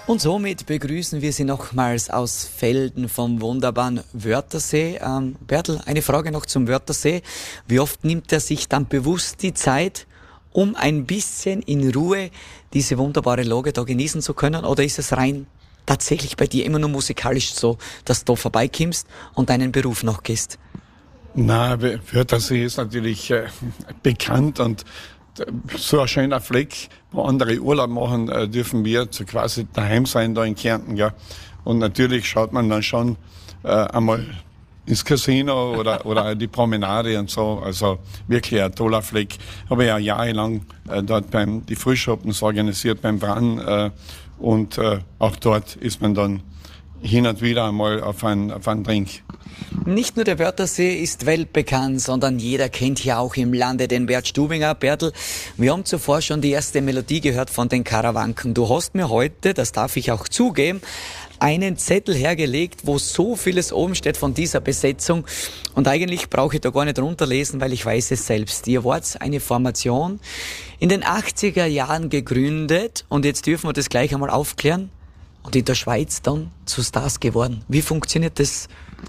Und somit begrüßen wir Sie nochmals aus Velden vom wunderbaren Wörthersee. Bertel, eine Frage noch zum Wörthersee. Wie oft nimmt er sich dann bewusst die Zeit, um ein bisschen in Ruhe diese wunderbare Lage da genießen zu können? Oder ist es rein tatsächlich bei dir immer nur musikalisch so, dass du vorbeikommst und deinen Beruf noch gehst? Na, Wörthersee ist natürlich bekannt und so ein schöner Fleck, wo andere Urlaub machen, dürfen wir so quasi daheim sein da in Kärnten, ja. Und natürlich schaut man dann schon einmal ins Casino oder die Promenade und so. Also wirklich ein toller Fleck. Habe ja jahrelang dort die Frühschoppens organisiert beim Bran und auch dort ist man dann hin und wieder einmal auf einen Drink. Nicht nur der Wörthersee ist weltbekannt, sondern jeder kennt hier auch im Lande den Bert Stubinger. Bertel, wir haben zuvor schon die erste Melodie gehört von den Karawanken. Du hast mir heute, das darf ich auch zugeben, einen Zettel hergelegt, wo so vieles oben steht von dieser Besetzung. Und eigentlich brauche ich da gar nicht runterlesen, weil ich weiß es selbst. Ihr wart eine Formation in den 80er Jahren gegründet und jetzt dürfen wir das gleich einmal aufklären. Und in der Schweiz dann zu Stars geworden. Wie funktioniert das?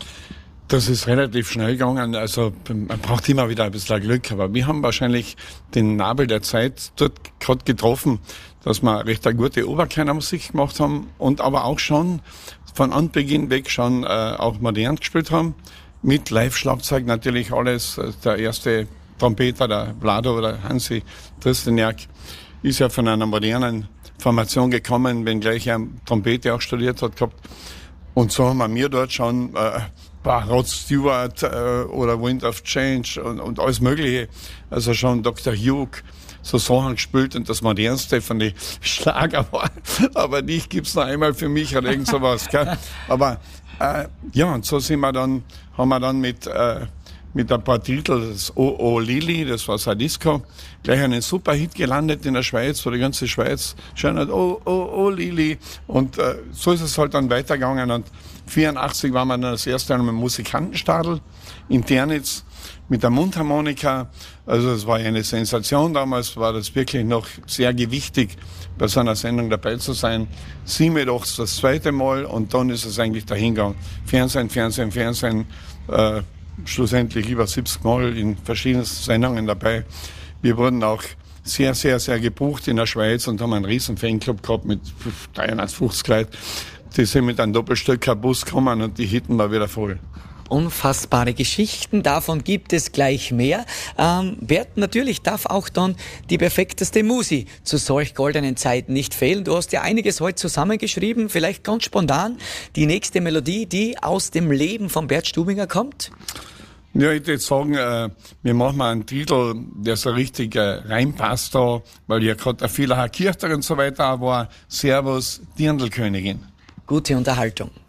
Das ist relativ schnell gegangen, also man braucht immer wieder ein bisschen Glück, aber wir haben wahrscheinlich den Nabel der Zeit dort gerade getroffen, dass wir recht eine gute Oberkörnermusik gemacht haben und aber auch schon von Anbeginn weg schon auch modern gespielt haben, mit Live-Schlagzeug natürlich alles. Der erste Trompeter, der Vlado oder Hansi Tristeniak, ist ja von einer modernen Formation gekommen, wenngleich er Trompete auch studiert hat gehabt. Und so haben wir dort schon Rod Stewart oder Wind of Change und alles Mögliche. Also schon Dr. Hugh, so Sachen gespielt und das modernste von den Schlager war. Aber nicht gibt's noch einmal für mich oder irgend sowas. Gell? Aber ja, und so haben wir dann mit ein paar Titeln, das Oh Lili, das war Sadisco, gleich einen super Hit gelandet in der Schweiz, wo die ganze Schweiz schon hat, Oh Lili. Und so ist es halt dann weitergegangen. Und 1984 waren wir dann das erste Mal im Musikantenstadel in Ternitz mit der Mundharmonika. Also es war eine Sensation damals, war das wirklich noch sehr gewichtig, bei so einer Sendung dabei zu sein. 7 doch das zweite Mal und dann ist es eigentlich dahingegangen. Fernsehen, schlussendlich über 70 Mal in verschiedenen Sendungen dabei. Wir wurden auch sehr, sehr, sehr gebucht in der Schweiz und haben einen riesen Fanclub gehabt mit 350 Leuten. Die sind mit einem Doppelstöcker Bus gekommen und die hitten wir wieder voll. Unfassbare Geschichten, davon gibt es gleich mehr. Bert, natürlich darf auch dann die perfekteste Musi zu solch goldenen Zeiten nicht fehlen. Du hast ja einiges heute zusammengeschrieben, vielleicht ganz spontan die nächste Melodie, die aus dem Leben von Bert Stubinger kommt. Ja, ich würde jetzt sagen, wir machen mal einen Titel, der so richtig reinpasst da, weil ja gerade viel Kirchter und so weiter war. Servus, Dirndlkönigin. Gute Unterhaltung.